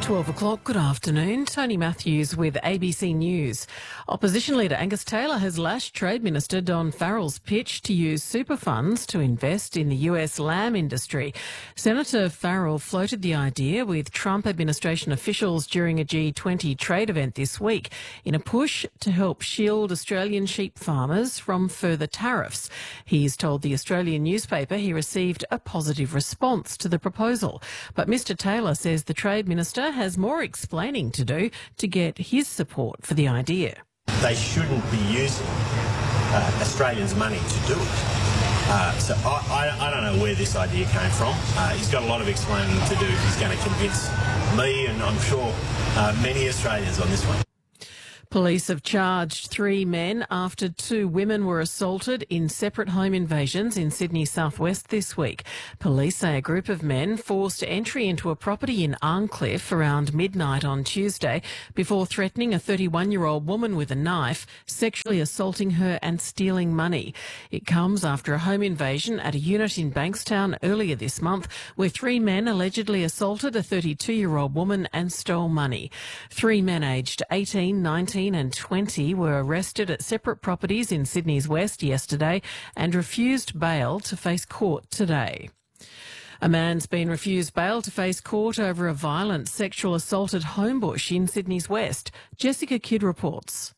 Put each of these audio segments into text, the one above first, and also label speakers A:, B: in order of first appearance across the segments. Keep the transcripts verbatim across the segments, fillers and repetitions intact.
A: twelve o'clock, good afternoon. Tony Matthews with A B C News. Opposition leader Angus Taylor has lashed Trade Minister Don Farrell's pitch to use super funds to invest in the U S lamb industry. Senator Farrell floated the idea with Trump administration officials during a G twenty trade event this week in a push to help shield Australian sheep farmers from further tariffs. He's told the Australian newspaper he received a positive response to the proposal. But Mr Taylor says the Trade Minister has more explaining to do to get his support for the idea.
B: They shouldn't be using uh, Australians' money to do it. Uh, so I, I, I don't know where this idea came from. Uh, he's got a lot of explaining to do if he's going to convince me and I'm sure uh, many Australians on this one.
A: Police have charged three men after two women were assaulted in separate home invasions in Sydney's southwest this week. Police say a group of men forced entry into a property in Arncliffe around midnight on Tuesday before threatening a thirty-one-year-old woman with a knife, sexually assaulting her and stealing money. It comes after a home invasion at a unit in Bankstown earlier this month where three men allegedly assaulted a thirty-two-year-old woman and stole money. Three men aged eighteen, nineteen and twenty were arrested at separate properties in Sydney's west yesterday and refused bail to face court today. A man's been refused bail to face court over a violent sexual assault at Homebush in Sydney's west. Jessica Kidd reports.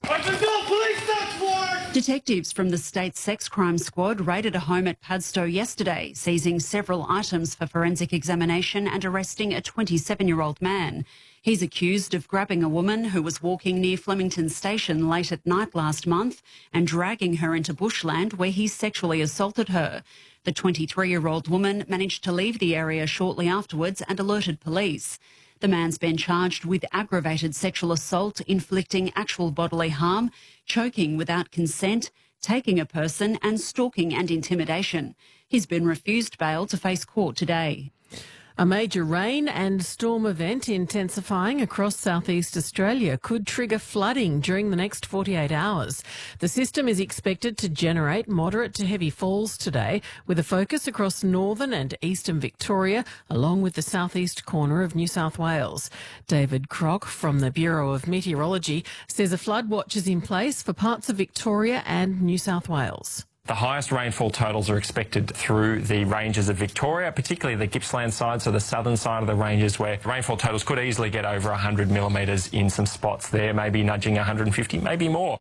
C: Detectives from the State Sex Crime Squad raided a home at Padstow yesterday, seizing several items for forensic examination and arresting a twenty-seven-year-old man. He's accused of grabbing a woman who was walking near Flemington Station late at night last month and dragging her into bushland where he sexually assaulted her. The twenty-three-year-old woman managed to leave the area shortly afterwards and alerted police. The man's been charged with aggravated sexual assault, inflicting actual bodily harm, choking without consent, taking a person and stalking and intimidation. He's been refused bail to face court today.
A: A major rain and storm event intensifying across southeast Australia could trigger flooding during the next forty-eight hours. The system is expected to generate moderate to heavy falls today, with a focus across northern and eastern Victoria, along with the southeast corner of New South Wales. David Crock from the Bureau of Meteorology says a flood watch is in place for parts of Victoria and New South Wales.
D: The highest rainfall totals are expected through the ranges of Victoria, particularly the Gippsland side, so the southern side of the ranges, where rainfall totals could easily get over one hundred millimetres in some spots there, maybe nudging one hundred fifty, maybe more.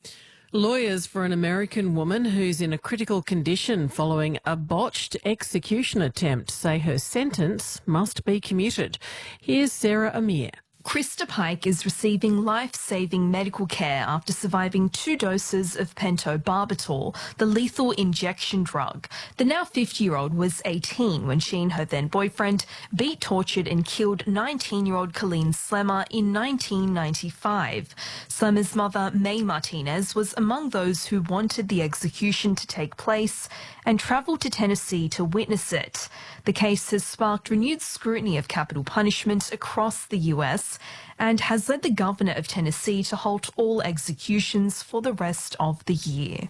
A: Lawyers for an American woman who's in a critical condition following a botched execution attempt say her sentence must be commuted. Here's Sarah Amir.
E: Krista Pike is receiving life-saving medical care after surviving two doses of pentobarbital, the lethal injection drug. The now fifty-year-old was eighteen when she and her then-boyfriend beat, tortured and killed nineteen-year-old Colleen Slemmer in nineteen ninety-five. Slemmer's mother, May Martinez, was among those who wanted the execution to take place and travelled to Tennessee to witness it. The case has sparked renewed scrutiny of capital punishment across the U S and has led the governor of Tennessee to halt all executions for the rest of the year.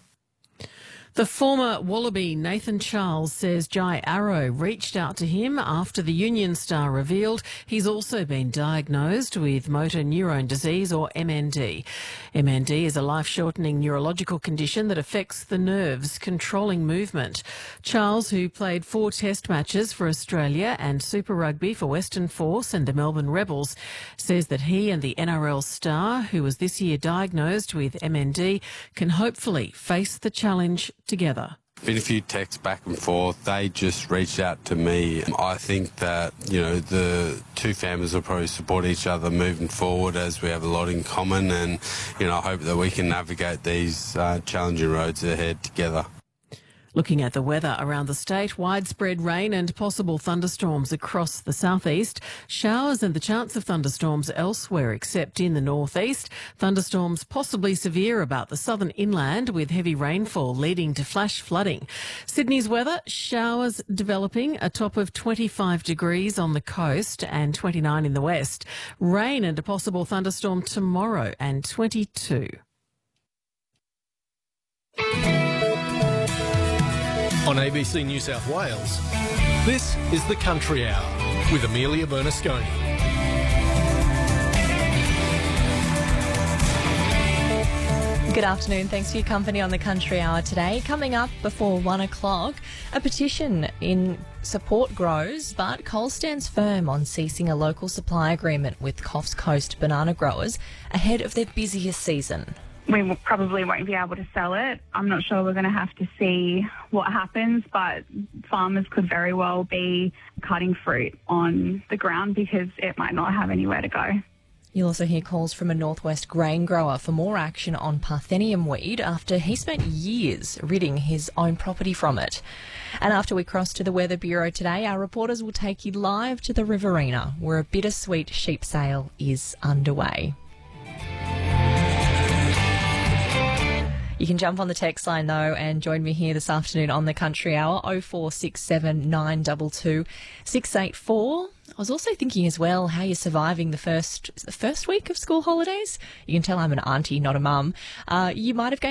A: The former Wallaby Nathan Charles says Jai Arrow reached out to him after the Union Star revealed he's also been diagnosed with motor neurone disease, or M N D. M N D is a life-shortening neurological condition that affects the nerves controlling movement. Charles, who played four test matches for Australia and Super Rugby for Western Force and the Melbourne Rebels, says that he and the N R L star, who was this year diagnosed with M N D, can hopefully face the challenge together.
F: Been a few texts back and forth. They just reached out to me. I think that, you know, the two families will probably support each other moving forward, as we have a lot in common, and, you know, I hope that we can navigate these uh, challenging roads ahead together.
A: Looking at the weather around the state, widespread rain and possible thunderstorms across the southeast. Showers and the chance of thunderstorms elsewhere except in the northeast. Thunderstorms possibly severe about the southern inland with heavy rainfall leading to flash flooding. Sydney's weather, showers developing, a top of twenty-five degrees on the coast and twenty-nine in the west. Rain and a possible thunderstorm tomorrow and twenty-two.
G: On A B C New South Wales, this is the Country Hour with Amelia Bernasconi.
H: Good afternoon. Thanks for your company on the Country Hour today. Coming up before one o'clock, a petition in support grows, but Coles stands firm on ceasing a local supply agreement with Coffs Coast banana growers ahead of their busiest season.
I: We will probably won't be able to sell it. I'm not sure. We're going to have to see what happens, but farmers could very well be cutting fruit on the ground because it might not have anywhere to go.
H: You'll also hear calls from a northwest grain grower for more action on Parthenium weed after he spent years ridding his own property from it. And after we cross to the Weather Bureau today, our reporters will take you live to the Riverina, where a bittersweet sheep sale is underway. You can jump on the text line, though, and join me here this afternoon on the Country Hour, oh four six seven nine two two six eight four. I was also thinking as well how you're surviving the first the first week of school holidays. You can tell I'm an auntie, not a mum. Uh, you might have gained